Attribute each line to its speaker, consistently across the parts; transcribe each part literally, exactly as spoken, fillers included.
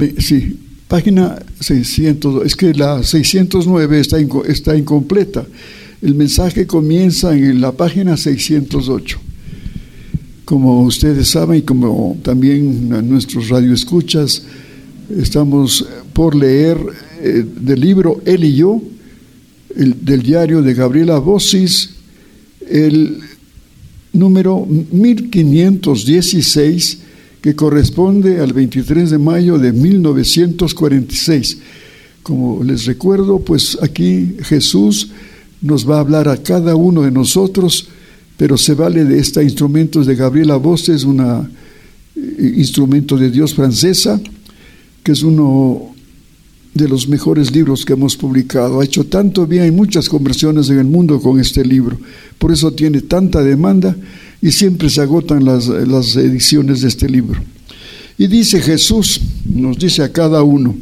Speaker 1: Sí, página seiscientos, es que la seiscientos nueve está, inco, está incompleta. El mensaje comienza en la página seiscientos ocho. Como ustedes saben y como también nuestros radioescuchas, estamos por leer eh, del libro Él y yo, el, del diario de Gabriela Bossis, el número mil quinientos dieciséis, que corresponde al veintitrés de mayo de mil novecientos cuarenta y seis. Como les recuerdo, pues aquí Jesús nos va a hablar a cada uno de nosotros, pero se vale de este instrumento de Gabriela Bossis, un eh, instrumento de Dios francesa, que es uno de los mejores libros que hemos publicado. Ha hecho tanto bien, hay muchas conversiones en el mundo con este libro, por eso tiene tanta demanda y siempre se agotan las, las ediciones de este libro. Y dice Jesús, nos dice a cada uno: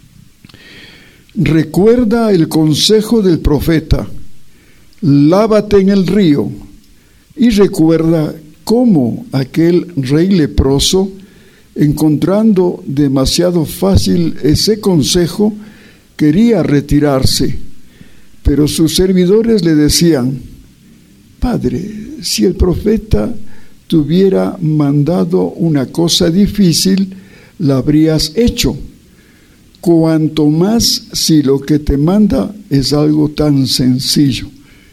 Speaker 1: recuerda el consejo del profeta, lávate en el río, y recuerda cómo aquel rey leproso, encontrando demasiado fácil ese consejo, quería retirarse, pero sus servidores le decían: Padre, si el profeta te hubiera mandado una cosa difícil, la habrías hecho. Cuanto más si lo que te manda es algo tan sencillo.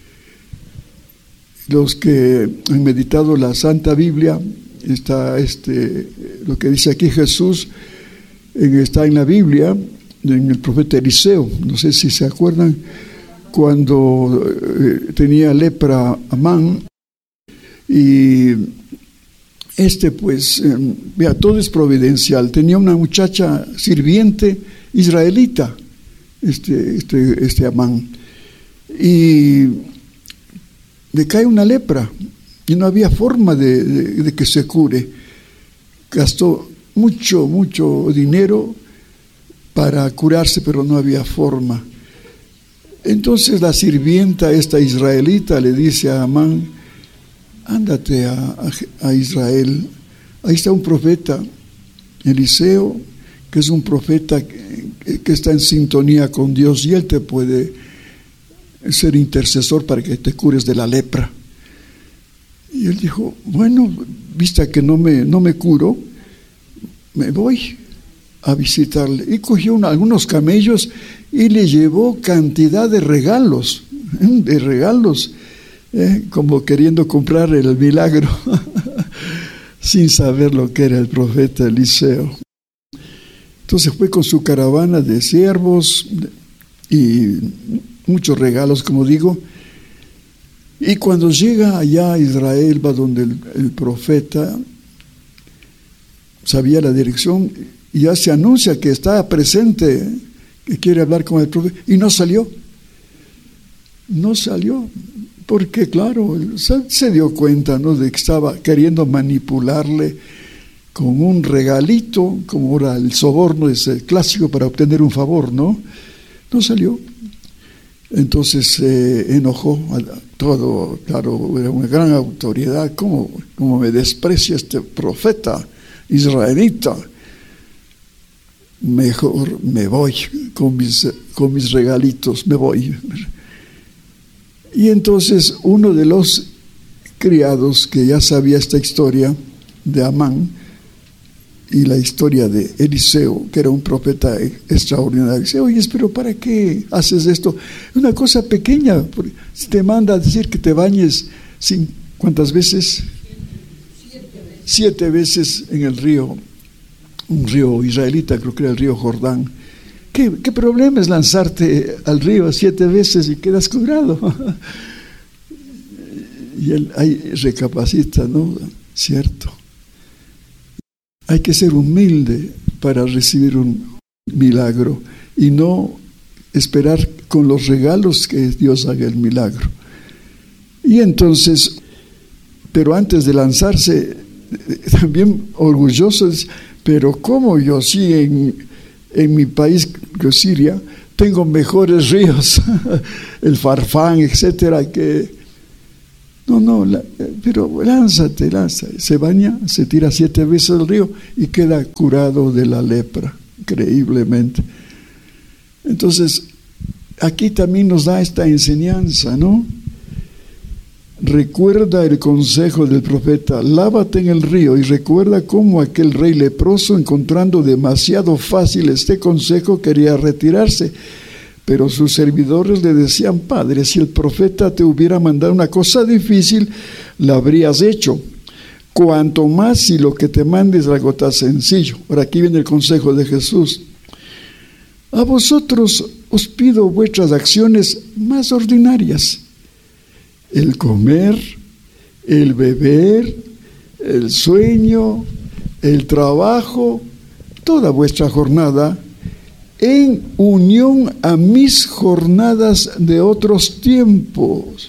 Speaker 1: Los que han meditado la Santa Biblia, está este, lo que dice aquí Jesús, en, está en la Biblia, en el profeta Eliseo. No sé si se acuerdan, cuando eh, tenía lepra Amán, y este pues, eh, vea, todo es providencial. Tenía una muchacha sirviente israelita, este, este, este Amán, y le cae una lepra, y no había forma de, de, de que se cure. Gastó mucho, mucho dinero para curarse, pero no había forma. Entonces la sirvienta, esta israelita, le dice a Amán: ándate a, a, a Israel, ahí está un profeta, Eliseo, que es un profeta que, que está en sintonía con Dios, y él te puede ser intercesor para que te cures de la lepra. Y él dijo: bueno, vista que no me, no me curo, me voy a visitarle. Y cogió una, algunos camellos y le llevó cantidad de regalos, de regalos, eh, como queriendo comprar el milagro, sin saber lo que era el profeta Eliseo. Entonces fue con su caravana de siervos y muchos regalos, como digo. Y cuando llega allá a Israel, va donde el, el profeta, sabía la dirección, y ya se anuncia que está presente, que quiere hablar con el profeta, y no salió. No salió, porque claro, se, se dio cuenta, ¿no?, de que estaba queriendo manipularle con un regalito, como era el soborno, ese clásico para obtener un favor, ¿no? No salió. Entonces se eh, enojó todo, claro, era una gran autoridad. ¿Cómo, cómo me desprecia este profeta israelita? Mejor me voy con mis, con mis regalitos, me voy. Y entonces uno de los criados que ya sabía esta historia de Amán y la historia de Eliseo, que era un profeta extraordinario, dice: oye, pero ¿para qué haces esto? Una cosa pequeña, si te manda a decir que te bañes, sin, ¿cuántas veces? Siete veces. Siete veces en el río, un río israelita, creo que era el río Jordán. ¿Qué, qué problema es lanzarte al río siete veces y quedas curado? Y él ahí recapacita, ¿no? Cierto. Hay que ser humilde para recibir un milagro y no esperar con los regalos que Dios haga el milagro. Y entonces, pero antes de lanzarse, también orgullosos, pero ¿cómo yo sí en, en mi país, que Siria, tengo mejores ríos, el Farfán, etcétera, que... No, no, la, pero lánzate, lánzate. Se baña, se tira siete veces al río y queda curado de la lepra. increíblemente. Entonces, aquí también nos da esta enseñanza, ¿no? Recuerda el consejo del profeta, lávate en el río, y recuerda cómo aquel rey leproso, encontrando demasiado fácil este consejo, quería retirarse. Pero sus servidores le decían, Padre, si el profeta te hubiera mandado una cosa difícil, la habrías hecho. Cuanto más si lo que te mande es algo tan sencillo. Ahora aquí viene el consejo de Jesús. A vosotros os pido vuestras acciones más ordinarias. El comer, el beber, el sueño, el trabajo, toda vuestra jornada, en unión a mis jornadas de otros tiempos.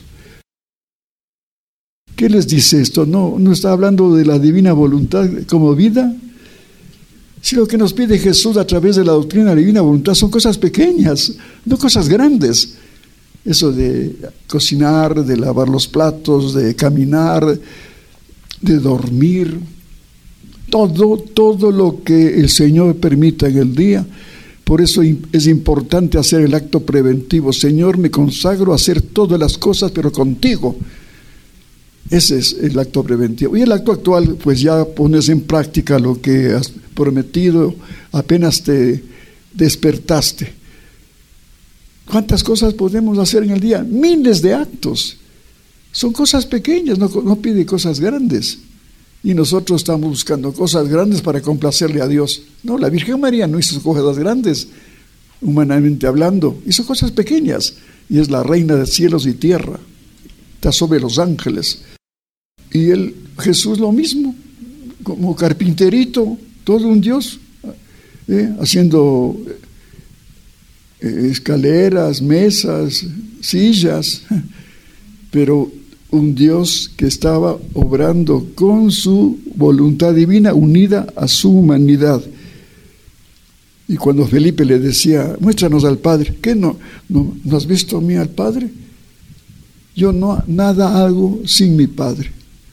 Speaker 1: ¿Qué les dice esto? No, no está hablando de la divina voluntad como vida. Si lo que nos pide Jesús a través de la doctrina de la divina voluntad son cosas pequeñas, no cosas grandes. Eso de cocinar, de lavar los platos, de caminar, de dormir, todo, todo lo que el Señor permita en el día. Por eso es importante hacer el acto preventivo. Señor, me consagro a hacer todas las cosas, pero contigo. Ese es el acto preventivo. Y el acto actual, pues ya pones en práctica lo que has prometido, apenas te despertaste. ¿Cuántas cosas podemos hacer en el día? Miles de actos. Son cosas pequeñas, no, no pide cosas grandes. Y nosotros estamos buscando cosas grandes para complacerle a Dios. No, la Virgen María no hizo cosas grandes, humanamente hablando. Hizo cosas pequeñas. Y es la reina de cielos y tierra. Está sobre los ángeles. Y él, Jesús lo mismo, como carpinterito, todo un Dios, ¿eh? haciendo eh, escaleras, mesas, sillas, pero un Dios que estaba obrando con su voluntad divina unida a su humanidad. Y cuando Felipe le decía, muéstranos al Padre, ¿qué no? ¿No, no has visto a mí al Padre? Yo no, nada hago sin mi Padre.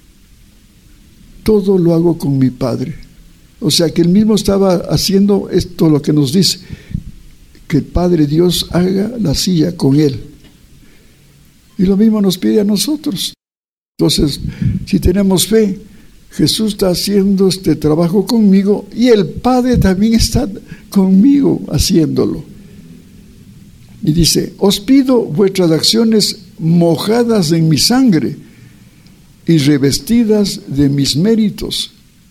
Speaker 1: Todo lo hago con mi Padre. O sea que él mismo estaba haciendo esto, lo que nos dice, que el Padre Dios haga la silla con él. Y lo mismo nos pide a nosotros. Entonces, si tenemos fe, Jesús está haciendo este trabajo conmigo y el Padre también está conmigo haciéndolo. Y dice, os pido vuestras acciones mojadas en mi sangre y revestidas de mis méritos.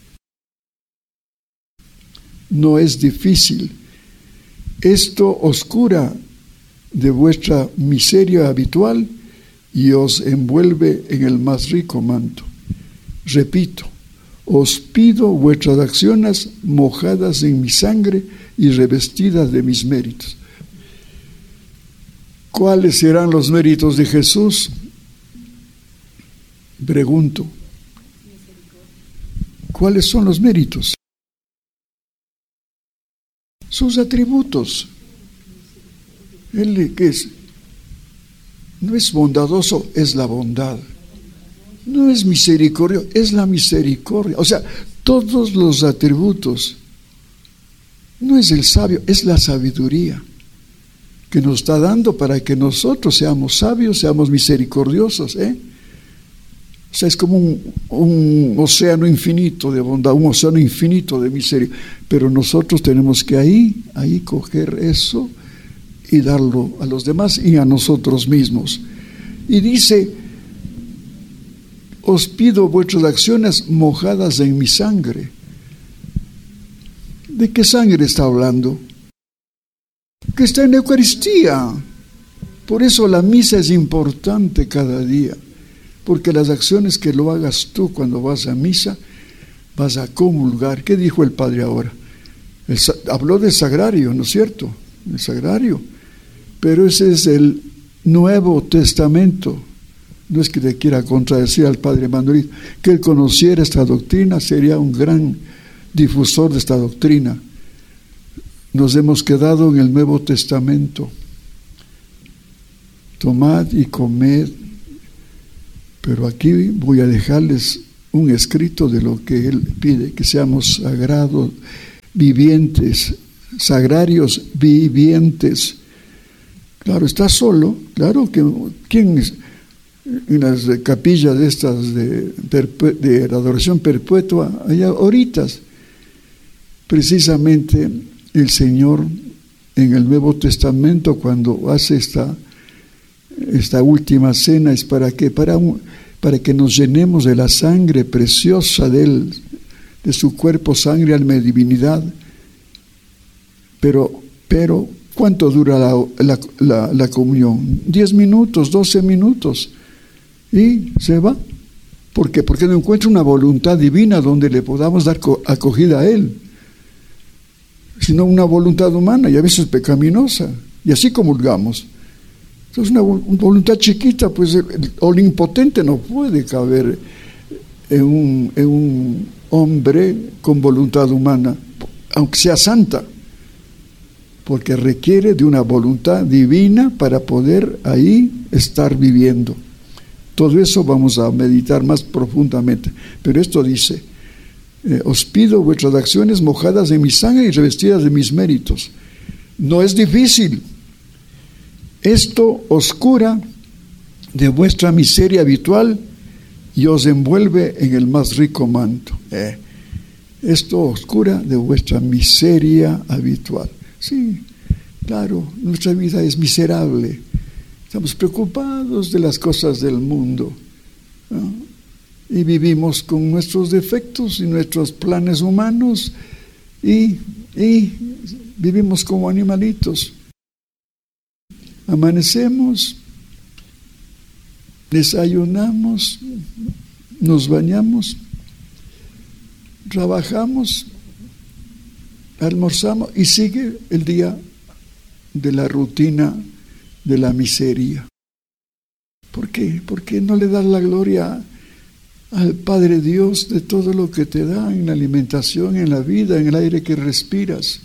Speaker 1: No es difícil. Esto os cura de vuestra miseria habitual y os envuelve en el más rico manto. Repito, os pido vuestras acciones mojadas en mi sangre y revestidas de mis méritos. ¿Cuáles serán los méritos de Jesús? Pregunto. ¿Cuáles son los méritos? Sus atributos. Él, ¿qué es? No es bondadoso, es la bondad. No es misericordioso, es la misericordia. O sea, todos los atributos. No es el sabio, es la sabiduría que nos está dando para que nosotros seamos sabios, seamos misericordiosos, ¿eh? O sea, es como un, un océano infinito de bondad, un océano infinito de misericordia. Pero nosotros tenemos que ahí, ahí coger eso y darlo a los demás y a nosotros mismos. Y dice, os pido vuestras acciones mojadas en mi sangre. ¿De qué sangre está hablando? Que está en la Eucaristía. Por eso la misa es importante cada día. Porque las acciones que lo hagas tú cuando vas a misa, vas a comulgar. ¿Qué dijo el Padre ahora? El, habló del sagrario, ¿no es cierto? El sagrario. Pero ese es el Nuevo Testamento. No es que le quiera contradecir al Padre Manuel. Que él conociera esta doctrina, sería un gran difusor de esta doctrina. Nos hemos quedado en el Nuevo Testamento. Tomad y comed. Pero aquí voy a dejarles un escrito de lo que él pide, que seamos sagrados, vivientes, sagrarios vivientes. Claro, está solo, claro que ¿quién es? En las capillas de estas de, de la adoración perpetua, hay horitas. Precisamente el Señor en el Nuevo Testamento, cuando hace esta, esta última cena, es para que, para, para que nos llenemos de la sangre preciosa de Él, de su cuerpo, sangre, alma y divinidad. Pero, pero ¿cuánto dura la, la, la, la comunión? Diez minutos, doce minutos. Y se va. ¿Por qué? Porque no encuentra una voluntad divina donde le podamos dar acogida a Él, sino una voluntad humana y a veces pecaminosa. Y así comulgamos. Entonces una, una voluntad chiquita, pues el, el omnipotente no puede caber en un, en un hombre con voluntad humana, aunque sea santa, porque requiere de una voluntad divina para poder ahí estar viviendo. Todo eso vamos a meditar más profundamente. Pero esto dice, eh, os pido vuestras acciones mojadas de mi sangre y revestidas de mis méritos. No es difícil. Esto os cura de vuestra miseria habitual y os envuelve en el más rico manto. Eh, esto os cura de vuestra miseria habitual. Sí, claro, nuestra vida es miserable. Estamos preocupados de las cosas del mundo, ¿no? Y vivimos con nuestros defectos y nuestros planes humanos y, y vivimos como animalitos. Amanecemos, desayunamos, nos bañamos, trabajamos, almorzamos y sigue el día de la rutina de la miseria. ¿Por qué? ¿Por qué no le das la gloria al Padre Dios de todo lo que te da en la alimentación, en la vida, en el aire que respiras,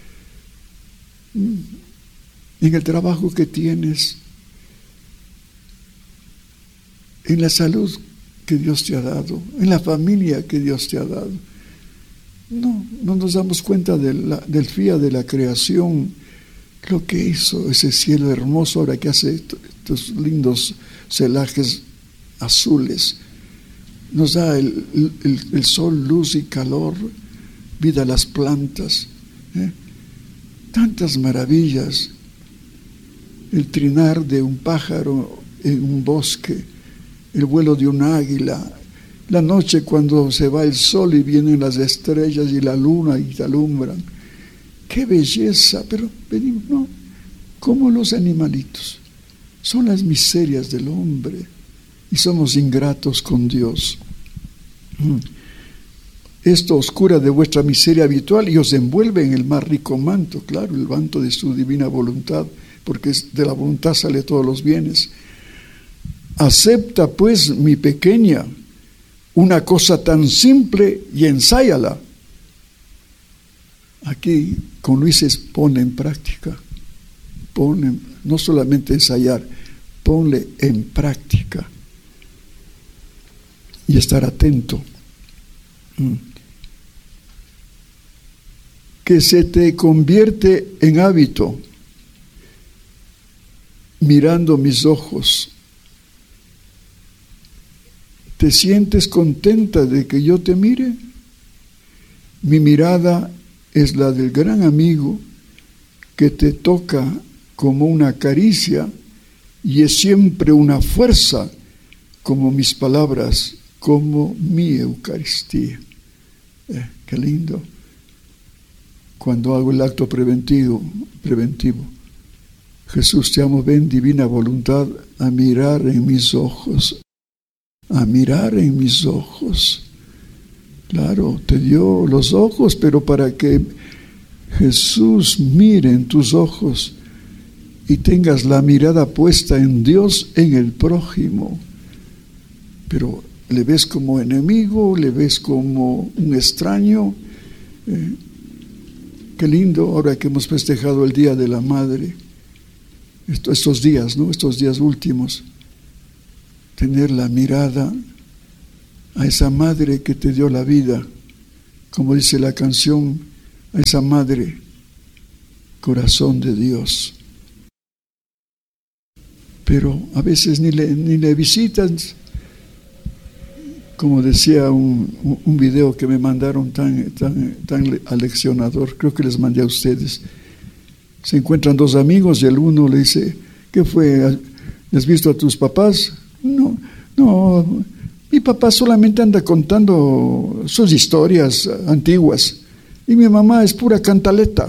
Speaker 1: en el trabajo que tienes, en la salud que Dios te ha dado, en la familia que Dios te ha dado? No, no nos damos cuenta de la, del fía de la creación, lo que hizo ese cielo hermoso ahora que hace estos lindos celajes azules. Nos da el, el, el sol, luz y calor, vida a las plantas, ¿eh? Tantas maravillas. El trinar de un pájaro en un bosque, el vuelo de un águila, la noche cuando se va el sol y vienen las estrellas y la luna y te alumbran. ¡Qué belleza! Pero venimos, no, como los animalitos. Son las miserias del hombre y somos ingratos con Dios. Esto os cura de vuestra miseria habitual y os envuelve en el más rico manto, claro, el manto de su divina voluntad, porque de la voluntad sale todos los bienes. Acepta pues, mi pequeña, una cosa tan simple y ensáyala. Aquí con Luis pone en práctica, pone, no solamente ensayar, ponle en práctica y estar atento. Que se te convierte en hábito, mirando mis ojos. ¿Te sientes contenta de que yo te mire? Mi mirada es la del gran amigo que te toca como una caricia y es siempre una fuerza como mis palabras, como mi Eucaristía. Eh, qué lindo. Cuando hago el acto preventivo, preventivo, Jesús, te amo, ven, divina voluntad, a mirar en mis ojos, a mirar en mis ojos. Claro, te dio los ojos, pero para que Jesús mire en tus ojos y tengas la mirada puesta en Dios, en el prójimo. Pero le ves como enemigo, le ves como un extraño. Eh, qué lindo, ahora que hemos festejado el Día de la Madre, esto, estos días, ¿no? Estos días últimos, tener la mirada a esa madre que te dio la vida, como dice la canción, a esa madre corazón de Dios. Pero a veces ni le, ni le visitan. Como decía un, un video que me mandaron tan, tan, tan aleccionador, creo que les mandé a ustedes. Se encuentran dos amigos y el uno le dice, ¿qué fue? ¿Has visto a tus papás? No, no, mi papá solamente anda contando sus historias antiguas y mi mamá es pura cantaleta.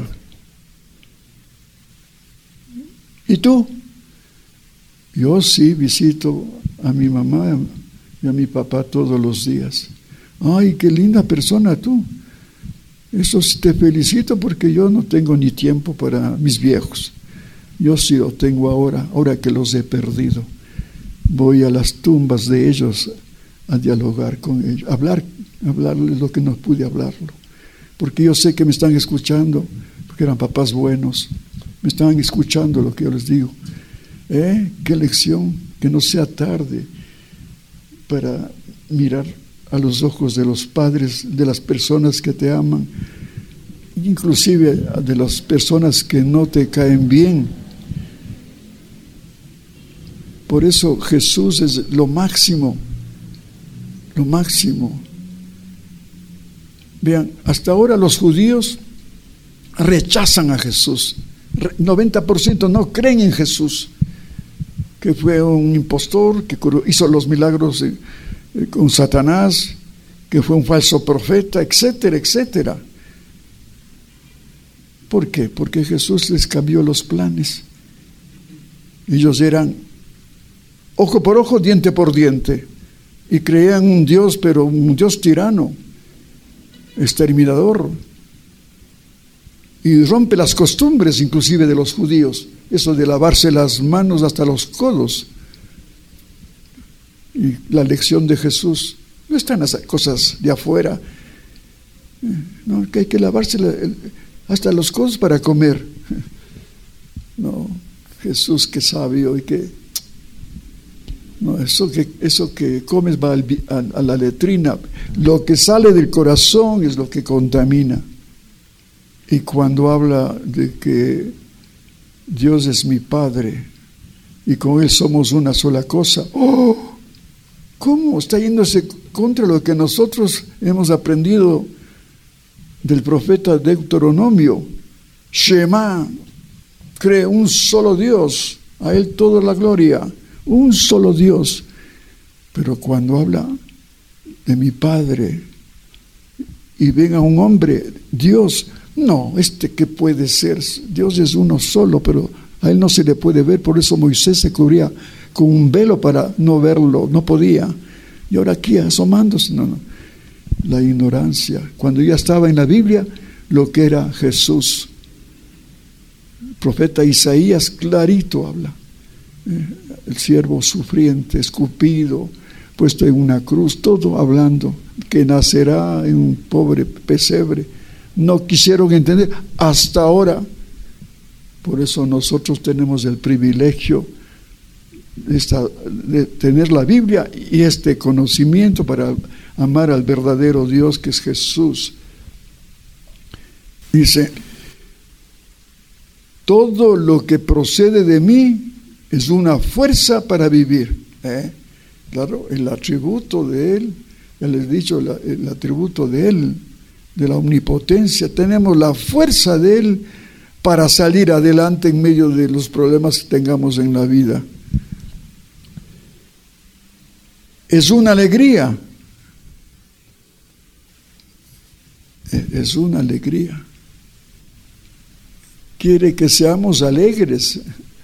Speaker 1: ¿Y tú? Yo sí visito a mi mamá y a mi papá todos los días. Ay, qué linda persona tú. Eso sí te felicito porque yo no tengo ni tiempo para mis viejos. Yo sí lo tengo ahora, ahora que los he perdido. Voy a las tumbas de ellos a dialogar con ellos, hablar, hablarles lo que no pude hablarlo. Porque yo sé que me están escuchando, porque eran papás buenos. Me están escuchando lo que yo les digo. ¿Eh? Qué lección, que no sea tarde para mirar a los ojos de los padres, de las personas que te aman, inclusive de las personas que no te caen bien. Por eso Jesús es lo máximo, lo máximo. Vean, hasta ahora los judíos rechazan a Jesús. noventa por ciento no creen en Jesús, que fue un impostor, que hizo los milagros con Satanás, que fue un falso profeta, etcétera, etcétera. ¿Por qué? Porque Jesús les cambió los planes. Ellos eran ojo por ojo, diente por diente, y creían un Dios, pero un Dios tirano, exterminador, y rompe las costumbres inclusive de los judíos, eso de lavarse las manos hasta los codos. Y la lección de Jesús no están las cosas de afuera, no, que hay que lavarse la, el, hasta los codos para comer. No, Jesús, qué sabio, y que no, eso que eso que comes va al, a, a la letrina. Lo que sale del corazón es lo que contamina. Y cuando habla de que Dios es mi Padre y con Él somos una sola cosa, ¡oh! ¿Cómo está yéndose contra lo que nosotros hemos aprendido del profeta Deuteronomio? Shema, cree un solo Dios, a Él toda la gloria, un solo Dios. Pero cuando habla de mi Padre y venga un hombre, Dios, no, este que puede ser, Dios es uno solo, pero a Él no se le puede ver, por eso Moisés se cubría con un velo para no verlo, no podía. Y ahora aquí asomándose, no, no. La ignorancia. Cuando ya estaba en la Biblia, lo que era Jesús. El profeta Isaías clarito habla. Eh, el siervo sufriente, escupido, puesto en una cruz, todo hablando, que nacerá en un pobre pesebre. No quisieron entender hasta ahora. Por eso nosotros tenemos el privilegio Esta, de tener la Biblia y este conocimiento para amar al verdadero Dios que es Jesús. Dice, todo lo que procede de mí es una fuerza para vivir. ¿Eh? Claro, el atributo de Él, ya les he dicho, la, el atributo de Él, de la omnipotencia, tenemos la fuerza de Él para salir adelante en medio de los problemas que tengamos en la vida. Es una alegría, es una alegría. Quiere que seamos alegres.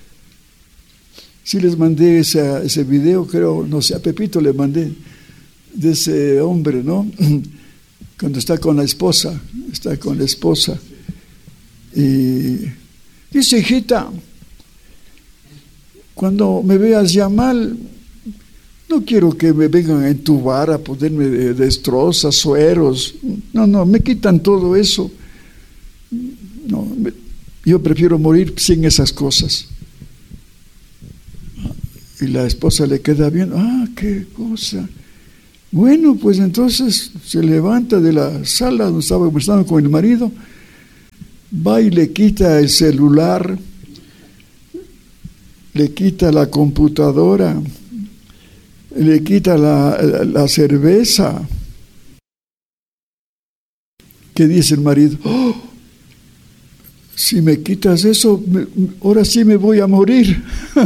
Speaker 1: Sí les mandé ese, ese video, creo, no sé, a Pepito le mandé, de ese hombre, ¿no? Cuando está con la esposa, está con la esposa. Y dice, hijita, cuando me veas ya mal, no quiero que me vengan a entubar, a ponerme destrozas, sueros. No, no, me quitan todo eso. No, me, yo prefiero morir sin esas cosas. Y la esposa le queda viendo, ah, qué cosa. Bueno, pues entonces se levanta de la sala donde estaba conversando con el marido va y le quita el celular, le quita la computadora, le quita la, la, la cerveza. ¿Qué dice el marido? ¡Oh! Si me quitas eso, me, ahora sí me voy a morir.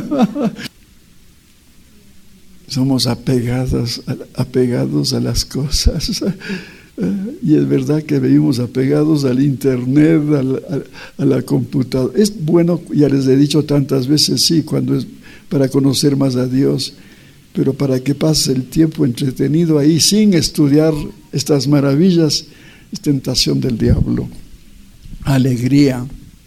Speaker 1: Somos apegados, apegados a las cosas. Y es verdad que vivimos apegados al internet, a la, a, a la computadora. Es bueno, ya les he dicho tantas veces, sí, cuando es para conocer más a Dios, pero para que pase el tiempo entretenido ahí sin estudiar estas maravillas, es tentación del diablo. Alegría.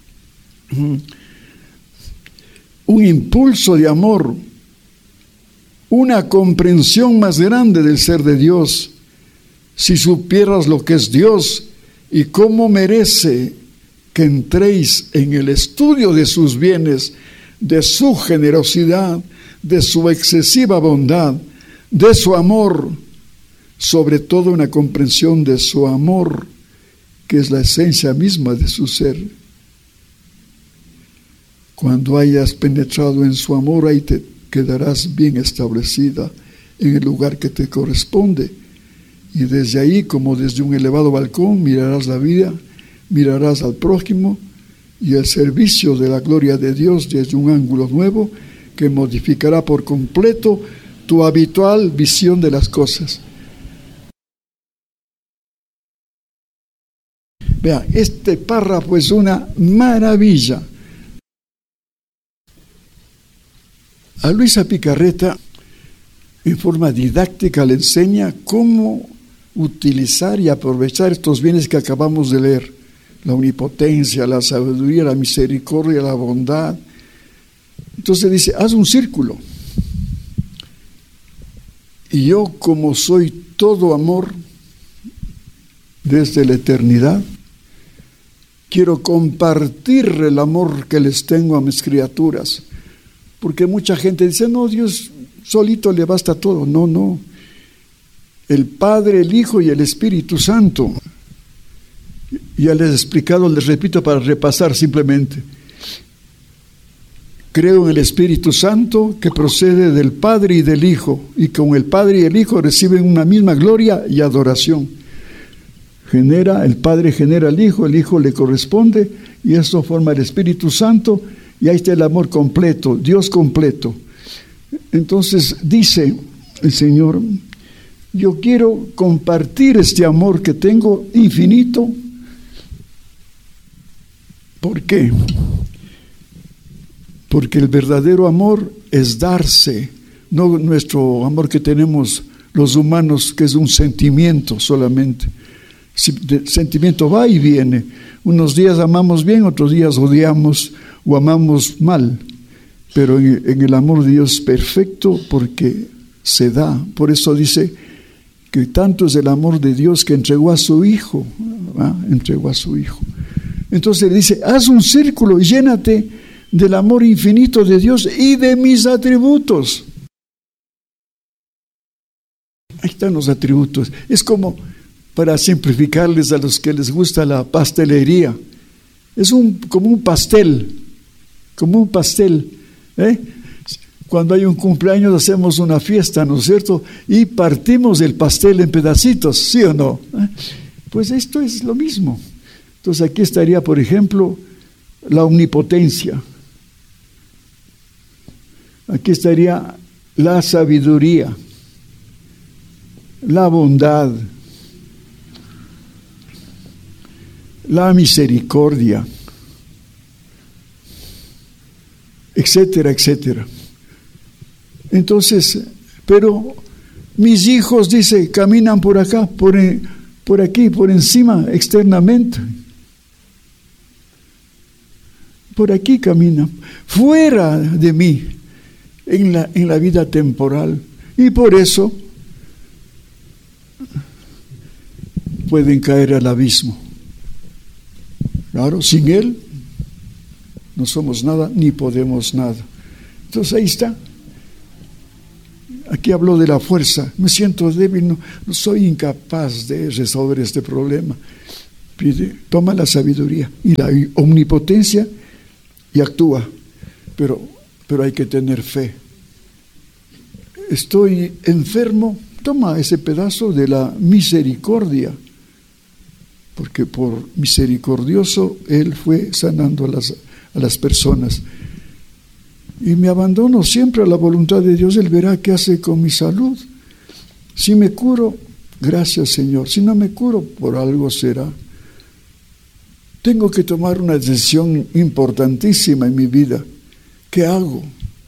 Speaker 1: Un impulso de amor, una comprensión más grande del ser de Dios. Si supieras lo que es Dios y cómo merece que entréis en el estudio de sus bienes, de su generosidad, de su excesiva bondad, de su amor, sobre todo una comprensión de su amor, que es la esencia misma de su ser. Cuando hayas penetrado en su amor, ahí te quedarás bien establecida en el lugar que te corresponde. Y desde ahí, como desde un elevado balcón, mirarás la vida, mirarás al prójimo y el servicio de la gloria de Dios desde un ángulo nuevo que modificará por completo tu habitual visión de las cosas. Vea, este párrafo es una maravilla. A Luisa Picarreta, en forma didáctica, le enseña cómo utilizar y aprovechar estos bienes que acabamos de leer: la omnipotencia, la sabiduría, la misericordia, la bondad. Entonces dice, haz un círculo. Y yo, como soy todo amor desde la eternidad, quiero compartir el amor que les tengo a mis criaturas. Porque mucha gente dice, no, Dios solito le basta todo. No, no. El Padre, el Hijo y el Espíritu Santo. Ya les he explicado, les repito para repasar simplemente. Creo en el Espíritu Santo que procede del Padre y del Hijo, y con el Padre y el Hijo reciben una misma gloria y adoración. Genera, el Padre genera al Hijo, el Hijo le corresponde, y esto forma el Espíritu Santo, y ahí está el amor completo, Dios completo. Entonces dice el Señor, yo quiero compartir este amor que tengo infinito. ¿Por qué? Porque el verdadero amor es darse, no nuestro amor que tenemos los humanos, que es un sentimiento solamente. El sentimiento va y viene. Unos días amamos bien, otros días odiamos o amamos mal. Pero en, en el amor de Dios es perfecto porque se da. Por eso dice que tanto es el amor de Dios que entregó a su Hijo. ¿Ah? Entregó a su Hijo. Entonces dice, haz un círculo y llénate del amor infinito de Dios y de mis atributos. Ahí están los atributos. Es como, para simplificarles a los que les gusta la pastelería, es un, como un pastel, como un pastel. ¿eh? Cuando hay un cumpleaños hacemos una fiesta, ¿no es cierto? Y partimos el pastel en pedacitos, ¿sí o no? ¿Eh? Pues esto es lo mismo. Entonces aquí estaría, por ejemplo, la omnipotencia. Aquí estaría la sabiduría, la bondad, la misericordia, etcétera, etcétera. Entonces, pero mis hijos, dice, caminan por acá, por, por aquí, por encima, externamente. Por aquí caminan, fuera de mí, en la, en la vida temporal. Y por eso pueden caer al abismo. Claro, sin Él no somos nada, ni podemos nada. Entonces ahí está. Aquí habló de la fuerza. Me siento débil, no, no soy incapaz de resolver este problema. Pide, toma la sabiduría y la omnipotencia y actúa. Pero, pero hay que tener fe. Estoy enfermo, toma ese pedazo de la misericordia, porque por misericordioso Él fue sanando a las, a las personas. Y me abandono siempre a la voluntad de Dios. Él verá qué hace con mi salud. Si me curo, gracias Señor. Si no me curo, por algo será. Tengo que tomar una decisión importantísima en mi vida. ¿Qué hago?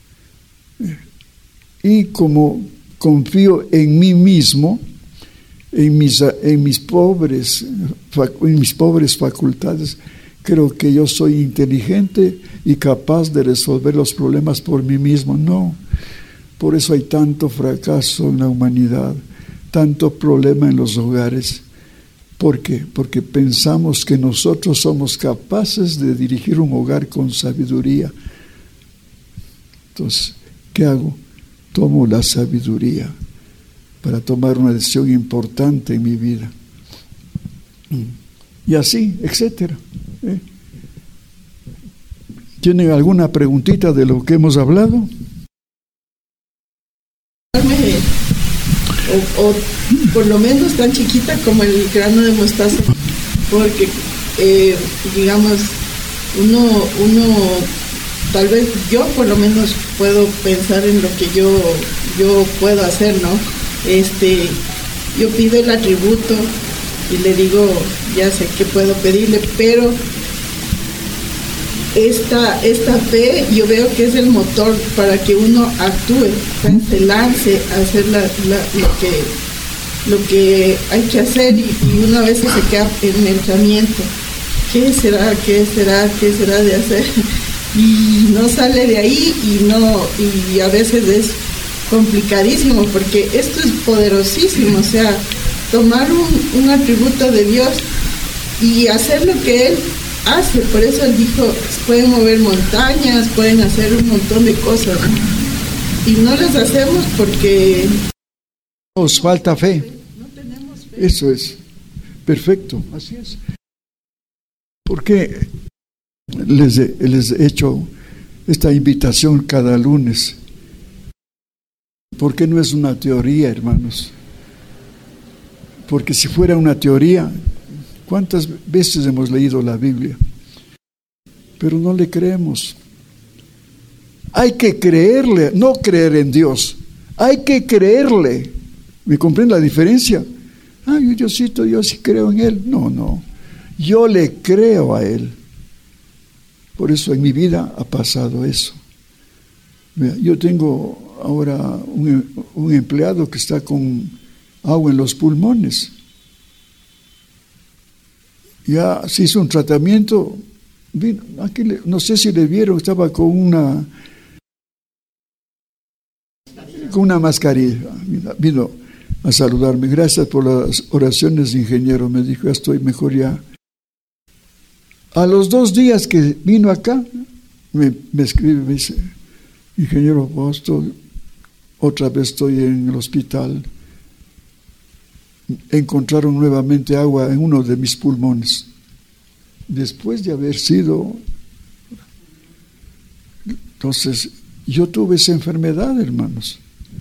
Speaker 1: Y como confío en mí mismo, en mis, en mis pobres, en mis pobres facultades, creo que yo soy inteligente y capaz de resolver los problemas por mí mismo. No, por eso hay tanto fracaso en la humanidad, tanto problema en los hogares. ¿Por qué? Porque pensamos que nosotros somos capaces de dirigir un hogar con sabiduría. Entonces, ¿qué hago? Tomo la sabiduría para tomar una decisión importante en mi vida. Y así, etcétera. ¿Eh? ¿Tienen alguna preguntita de lo que hemos hablado?
Speaker 2: O, o por lo menos tan chiquita como el grano de mostaza, porque eh, digamos uno uno tal vez yo por lo menos puedo pensar en lo que yo yo puedo hacer, ¿no? Este, yo pido el atributo y le digo, ya sé que puedo pedirle, pero esta esta fe yo veo que es el motor para que uno actúe, se lance a hacer la, la, lo que lo que hay que hacer, y, y uno a veces se queda en el pensamiento, ¿qué será? ¿Qué será? ¿Qué será de hacer? Y no sale de ahí, y no y a veces es complicadísimo, porque esto es poderosísimo, o sea, tomar un, un atributo de Dios y hacer lo que Él hace. Por eso Él dijo, pueden mover montañas, pueden hacer un montón de cosas, ¿no? Y no las hacemos porque
Speaker 1: nos falta fe. No tenemos fe. Eso es perfecto, así es. Porque les he, les he hecho esta invitación cada lunes, porque no es una teoría, hermanos. Porque si fuera una teoría, ¿cuántas veces hemos leído la Biblia? Pero no le creemos. Hay que creerle, no creer en Dios. Hay que creerle. ¿Me comprende la diferencia? Ah, yo, yo sí, yo sí creo en Él. No, no. Yo le creo a Él. Por eso en mi vida ha pasado eso. Yo tengo ahora un, un empleado que está con agua en los pulmones. Ya se hizo un tratamiento. Vino, aquí le, no sé si le vieron, estaba con una con una mascarilla. Vino a saludarme. Gracias por las oraciones, ingeniero. Me dijo, ya estoy mejor ya. A los dos días que vino acá, me, me escribe, me dice, ingeniero Apóstol, otra vez estoy en el hospital. Encontraron nuevamente agua en uno de mis pulmones. Después de haber sido... Entonces, yo tuve esa enfermedad, hermanos.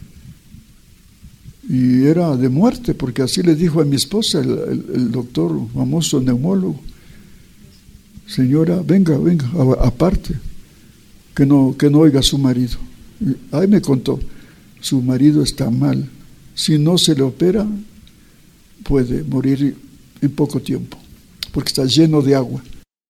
Speaker 1: Y era de muerte, porque así le dijo a mi esposa, el, el, el doctor famoso neumólogo. Señora, venga, venga, aparte, que no, que no oiga a su marido. Y ahí me contó, su marido está mal. Si no se le opera, puede morir en poco tiempo, porque está lleno de agua.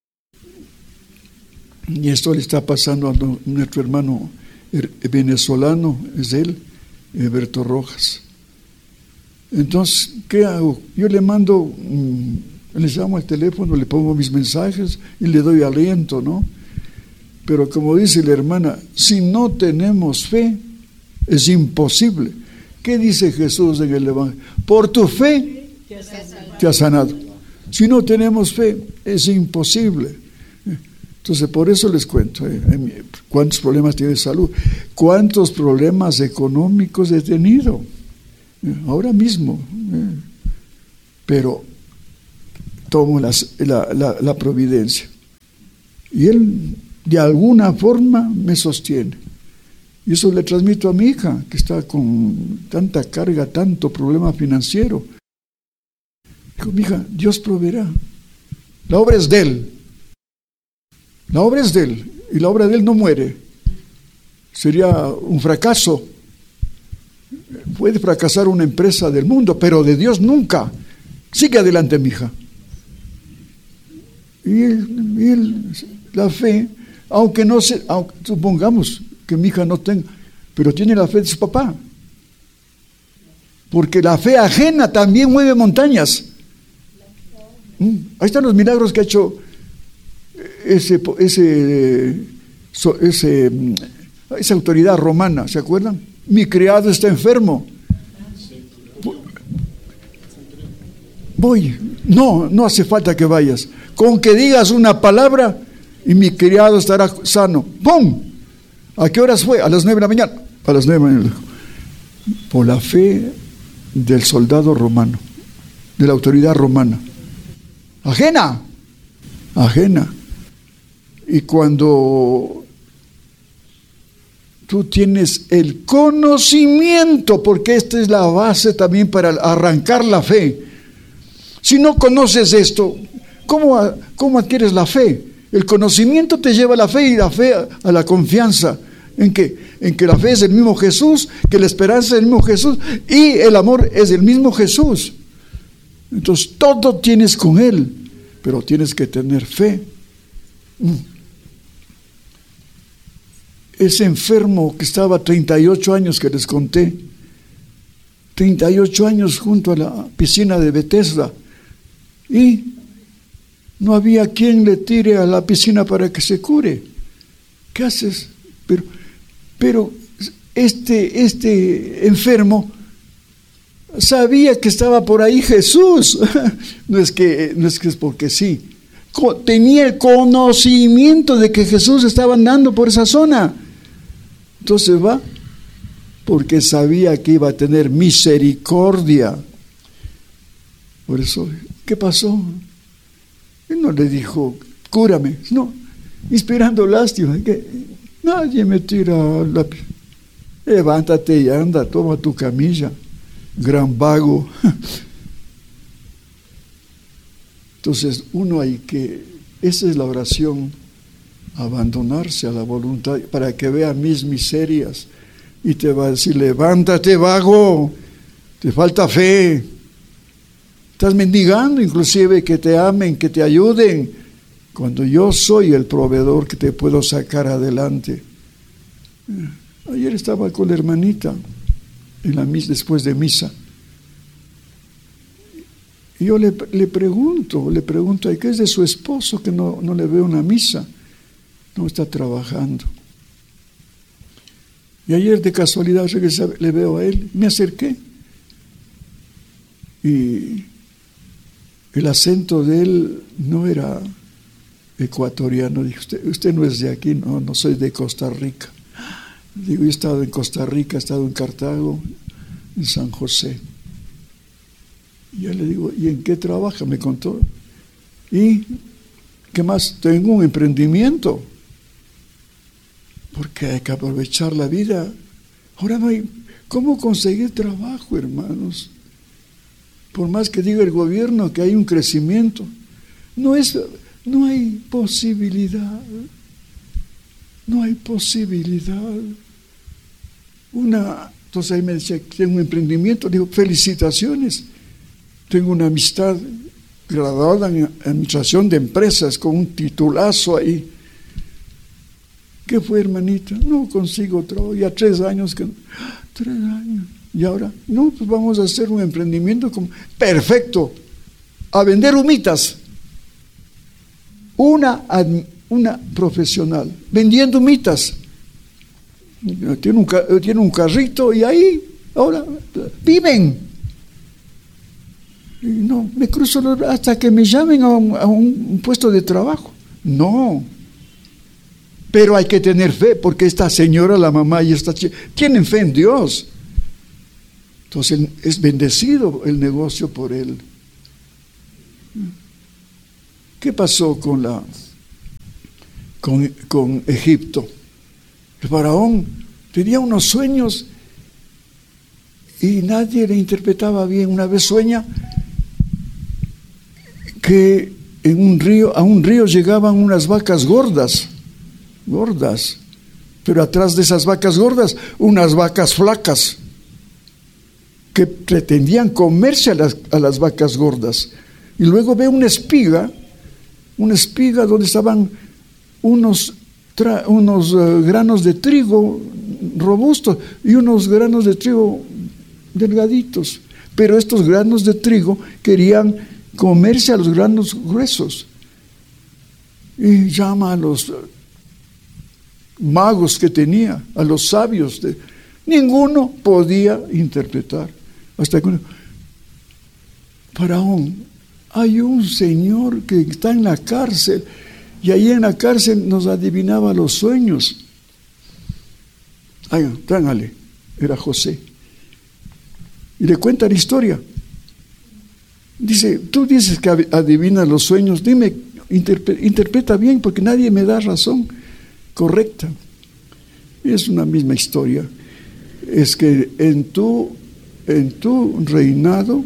Speaker 1: Y esto le está pasando a nuestro hermano venezolano, es él, Alberto Rojas. Entonces, ¿qué hago? Yo le mando, le llamo al teléfono, le pongo mis mensajes y le doy aliento, ¿no? Pero como dice la hermana, si no tenemos fe, es imposible. ¿Qué dice Jesús en el Evangelio? Por tu fe te ha sanado. Te ha sanado. Si no tenemos fe, es imposible. Entonces, por eso les cuento, eh, cuántos problemas tiene de salud, cuántos problemas económicos he tenido, eh, ahora mismo. Eh. Pero tomo las, la, la, la providencia. Y Él de alguna forma me sostiene. Y eso le transmito a mi hija, que está con tanta carga, tanto problema financiero. Digo, mi hija, Dios proveerá. La obra es de Él. La obra es de Él. Y la obra de Él no muere. Sería un fracaso. Puede fracasar una empresa del mundo, pero de Dios nunca. Sigue adelante, mi hija. Y, él, y él, la fe, aunque no se, aunque, supongamos que mi hija no tenga, pero tiene la fe de su papá. Porque la fe ajena también mueve montañas. ¿Mm? Ahí están los milagros que ha hecho ese, ese, ese, esa autoridad romana, ¿se acuerdan? Mi criado está enfermo. Voy. No, no hace falta que vayas. Con que digas una palabra y mi criado estará sano. ¡Pum! ¿A qué horas fue? A las nueve de la mañana. A las nueve de la mañana. Por la fe del soldado romano, de la autoridad romana. Ajena. Ajena. Y cuando tú tienes el conocimiento, porque esta es la base también para arrancar la fe. Si no conoces esto, ¿cómo, cómo adquieres la fe? El conocimiento te lleva a la fe y la fe a, a la confianza. ¿En qué? En que la fe es el mismo Jesús, que la esperanza es el mismo Jesús y el amor es el mismo Jesús. Entonces todo tienes con Él, pero tienes que tener fe. Ese enfermo que estaba treinta y ocho años que les conté, treinta y ocho años junto a la piscina de Bethesda, y no había quien le tire a la piscina para que se cure. ¿Qué haces? Pero, pero este, este enfermo sabía que estaba por ahí Jesús. No es que, no es que es porque sí. Tenía el conocimiento de que Jesús estaba andando por esa zona. Entonces va, porque sabía que iba a tener misericordia. Por eso, ¿qué pasó? Él no le dijo, cúrame. No, inspirando lástima. Que nadie me tira la... Levántate y anda, toma tu camilla. Gran vago. Entonces, uno hay que... Esa es la oración. Abandonarse a la voluntad para que vea mis miserias. Y te va a decir, levántate, vago. Te falta fe. Estás mendigando inclusive que te amen, que te ayuden, cuando yo soy el proveedor que te puedo sacar adelante. Ayer estaba con la hermanita en la misa, después de misa. Y yo le, le pregunto, le pregunto, ¿qué es de su esposo que no, no le veo una misa? No está trabajando. Y ayer de casualidad le veo a él, me acerqué. Y el acento de él no era ecuatoriano. Dije, usted, usted no es de aquí, no, no soy de Costa Rica. Digo, he estado en Costa Rica, he estado en Cartago, en San José. Y yo le digo, ¿y en qué trabaja? Me contó. ¿Y qué más? Tengo un emprendimiento. Porque hay que aprovechar la vida. Ahora no hay... ¿Cómo conseguir trabajo, hermanos? Por más que diga el gobierno que hay un crecimiento, no es, no hay posibilidad. No hay posibilidad. Una, entonces ahí me decía, tengo un emprendimiento. Digo, felicitaciones. Tengo una amistad graduada en administración de empresas con un titulazo ahí. ¿Qué fue, hermanita? No consigo trabajo. Ya tres años que... Tres años. Y ahora, no, pues vamos a hacer un emprendimiento como... Perfecto. A vender humitas. Una, una profesional. Vendiendo humitas. Tiene un, tiene un carrito y ahí, ahora, viven. Y no, me cruzo los, hasta que me llamen a un, a un puesto de trabajo. No. Pero hay que tener fe, porque esta señora, la mamá y esta chica, tienen fe en Dios. Entonces es bendecido el negocio por él. ¿Qué pasó con la con, con Egipto? El faraón tenía unos sueños y nadie le interpretaba bien. Una vez sueña que en un río, a un río llegaban unas vacas gordas, gordas, pero atrás de esas vacas gordas, unas vacas flacas, que pretendían comerse a las, a las vacas gordas. Y luego ve una espiga, una espiga donde estaban unos, tra, unos uh, granos de trigo robustos y unos granos de trigo delgaditos. Pero estos granos de trigo querían comerse a los granos gruesos. Y llama a los magos que tenía, a los sabios. De, ninguno podía interpretar. Hasta que uno, Faraón, hay un señor que está en la cárcel, y ahí en la cárcel nos adivinaba los sueños. Ay, trángale, era José. Y le cuenta la historia. Dice, tú dices que adivinas los sueños, dime, interpre, interpreta bien, porque nadie me da razón correcta. Es una misma historia. Es que en tu, en tu reinado,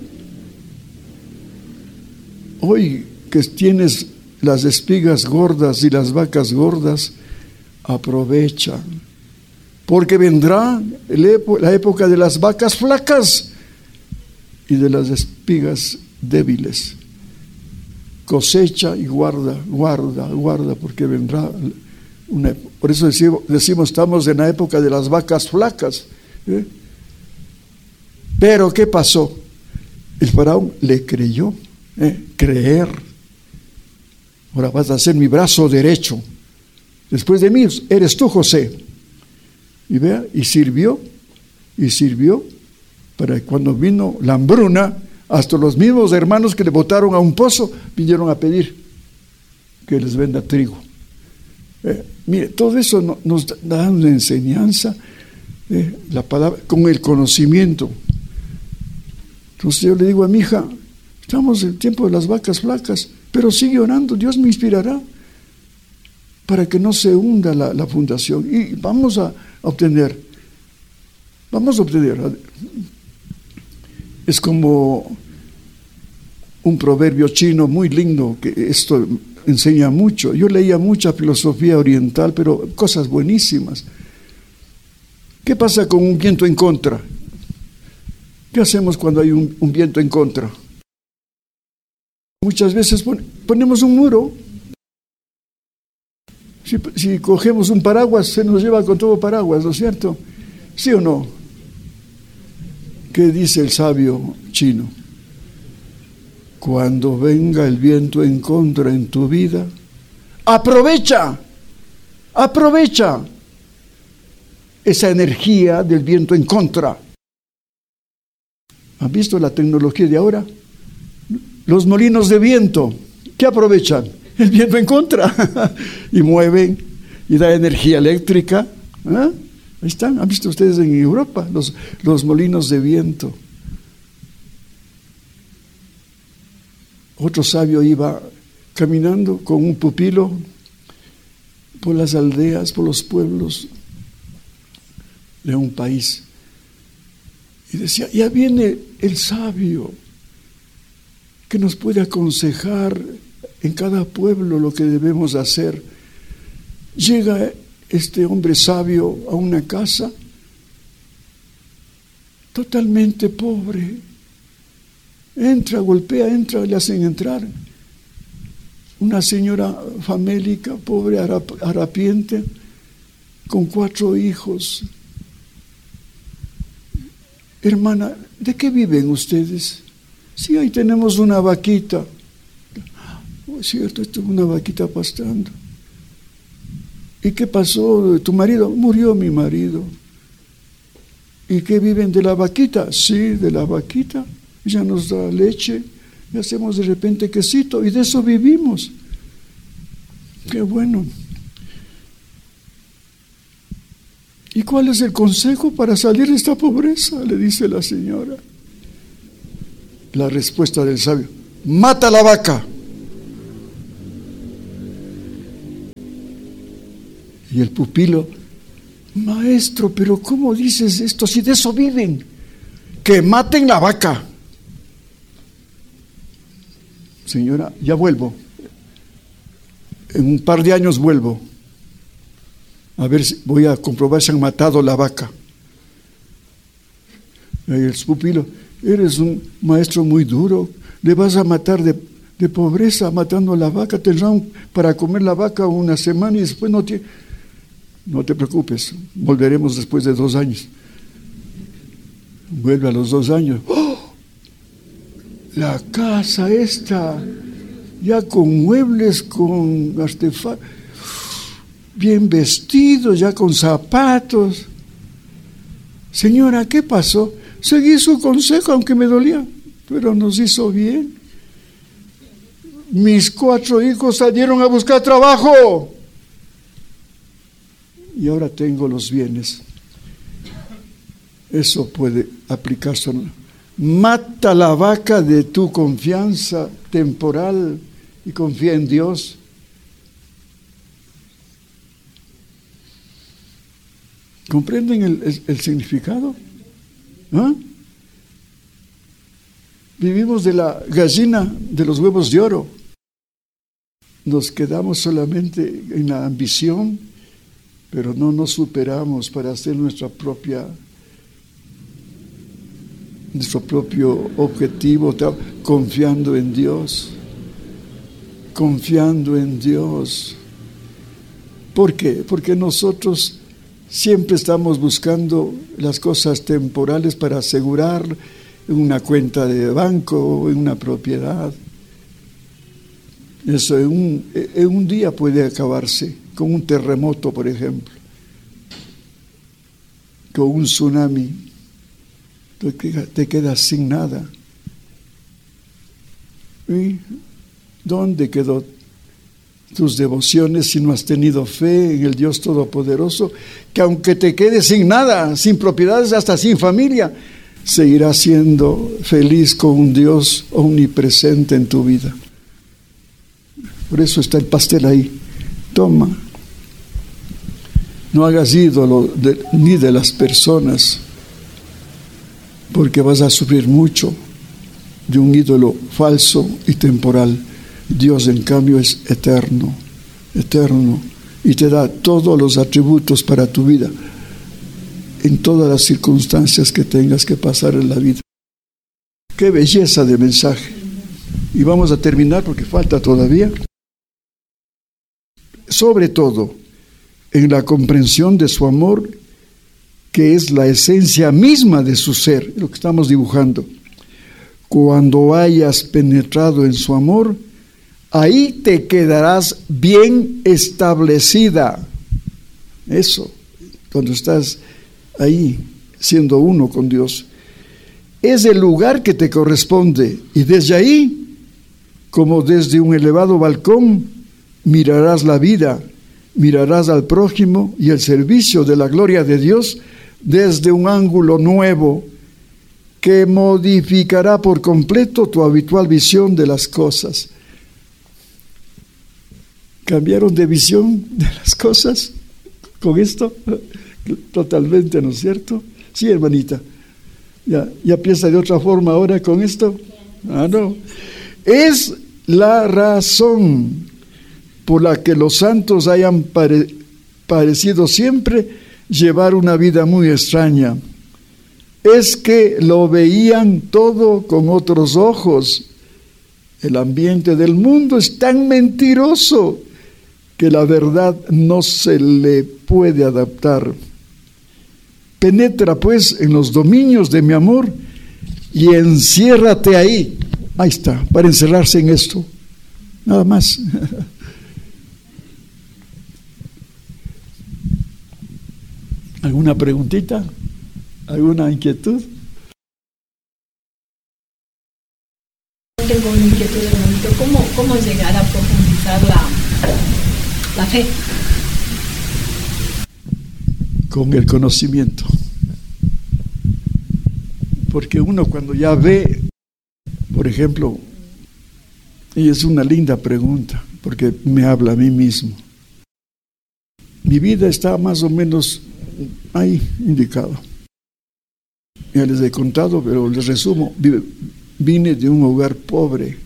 Speaker 1: hoy que tienes las espigas gordas y las vacas gordas, aprovecha, porque vendrá la época de las vacas flacas y de las espigas débiles. Cosecha y guarda, guarda, guarda, porque vendrá una, por eso decimos, decimos estamos en la época de las vacas flacas. ¿eh? Pero ¿qué pasó? El faraón le creyó, ¿eh? creer. Ahora vas a ser mi brazo derecho. Después de mí eres tú, José. Y vea, y sirvió, y sirvió para que cuando vino la hambruna, hasta los mismos hermanos que le botaron a un pozo vinieron a pedir que les venda trigo. Eh, mire, todo eso no, nos da una enseñanza, eh, la palabra, con el conocimiento. Entonces yo le digo a mi hija, estamos en el tiempo de las vacas flacas, pero sigue orando, Dios me inspirará para que no se hunda la, la fundación. Y vamos a obtener, vamos a obtener. Es como un proverbio chino muy lindo, que esto enseña mucho. Yo leía mucha filosofía oriental, pero cosas buenísimas. ¿Qué pasa con un viento en contra? ¿Qué hacemos cuando hay un, un viento en contra? Muchas veces pon, ponemos un muro. Si, si cogemos un paraguas, se nos lleva con todo paraguas, ¿no es cierto? ¿Sí o no? ¿Qué dice el sabio chino? Cuando venga el viento en contra en tu vida, aprovecha, aprovecha esa energía del viento en contra. ¿Han visto la tecnología de ahora? Los molinos de viento, ¿qué aprovechan? El viento en contra y mueven y da energía eléctrica. ¿eh? Ahí están, ¿han visto ustedes en Europa los, los molinos de viento? Otro sabio iba caminando con un pupilo por las aldeas, por los pueblos de un país. Y decía, ya viene el sabio que nos puede aconsejar en cada pueblo lo que debemos hacer. Llega este hombre sabio a una casa totalmente pobre. Entra, golpea, entra, le hacen entrar. Una señora famélica, pobre, harapiente, con cuatro hijos. Hermana, ¿de qué viven ustedes? Sí, ahí tenemos una vaquita. Oh, es cierto, esto es una vaquita pastando. ¿Y qué pasó? ¿Tu marido? Murió mi marido. ¿Y qué viven de la vaquita? Sí, de la vaquita. Ella nos da leche y hacemos de repente quesito y de eso vivimos. Qué bueno. ¿Y cuál es el consejo para salir de esta pobreza? Le dice la señora. La respuesta del sabio: mata la vaca. Y el pupilo: maestro, pero ¿cómo dices esto si de eso viven? Que maten la vaca. Señora, ya vuelvo. En un par de años vuelvo. A ver, si voy a comprobar si han matado la vaca. Y el pupilo: eres un maestro muy duro. Le vas a matar de, de pobreza matando a la vaca. Tendrán para comer la vaca una semana y después no tiene. No te preocupes, volveremos después de dos años. Vuelve a los dos años. ¡Oh! La casa esta, ya con muebles, con artefactos, bien vestidos, ya con zapatos. Señora, ¿qué pasó? Seguí su consejo, aunque me dolía, pero nos hizo bien. Mis cuatro hijos salieron a buscar trabajo y ahora tengo los bienes. Eso puede aplicarse. Mata la vaca de tu confianza temporal y confía en Dios. ¿Comprenden el, el, el significado? ¿Ah? Vivimos de la gallina de los huevos de oro. Nos quedamos solamente en la ambición, pero no nos superamos para hacer nuestra propia nuestro propio objetivo, confiando en Dios, confiando en Dios. ¿Por qué? Porque nosotros siempre estamos buscando las cosas temporales para asegurar una cuenta de banco o una propiedad. Eso en un, en un día puede acabarse, con un terremoto, por ejemplo, con un tsunami. Te quedas sin nada. ¿Y dónde quedó tus devociones si no has tenido fe en el Dios Todopoderoso, que aunque te quedes sin nada, sin propiedades, hasta sin familia, seguirás siendo feliz con un Dios omnipresente en tu vida? Por eso está el pastel ahí. Toma. No hagas ídolo de, ni de las personas, porque vas a sufrir mucho de un ídolo falso y temporal. Dios, en cambio, es eterno, eterno, y te da todos los atributos para tu vida, en todas las circunstancias que tengas que pasar en la vida. ¡Qué belleza de mensaje! Y vamos a terminar porque falta todavía. Sobre todo, en la comprensión de su amor, que es la esencia misma de su ser, lo que estamos dibujando. Cuando hayas penetrado en su amor, ahí te quedarás bien establecida. Eso, cuando estás ahí, siendo uno con Dios. Es el lugar que te corresponde, y desde ahí, como desde un elevado balcón, mirarás la vida, mirarás al prójimo y el servicio de la gloria de Dios desde un ángulo nuevo que modificará por completo tu habitual visión de las cosas. ¿Cambiaron de visión de las cosas con esto? Totalmente, ¿no es cierto? Sí, hermanita. ¿Ya, ya piensa de otra forma ahora con esto? Ah, no. Es la razón por la que los santos hayan pare, parecido siempre llevar una vida muy extraña. Es que lo veían todo con otros ojos. El ambiente del mundo es tan mentiroso que la verdad no se le puede adaptar. Penetra pues en los dominios de mi amor y enciérrate ahí. Ahí está, para encerrarse en esto. Nada más. ¿Alguna preguntita? ¿Alguna inquietud?
Speaker 3: Tengo una inquietud, hermanito. ¿Cómo, cómo llegar a profundizar la, la fe?
Speaker 1: Con el conocimiento. Porque uno cuando ya ve, por ejemplo, y es una linda pregunta, porque me habla a mí mismo. mi vida está más o menos ahí indicado. Ya les he contado, pero les resumo. Vine de un hogar pobre,